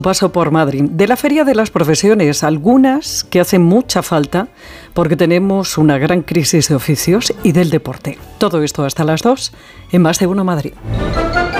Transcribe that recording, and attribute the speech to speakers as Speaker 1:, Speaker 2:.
Speaker 1: Paso por Madrid, de la Feria de las Profesiones, algunas que hacen mucha falta porque tenemos una gran crisis de oficios y del deporte. Todo esto hasta las 2 en Más de Uno Madrid.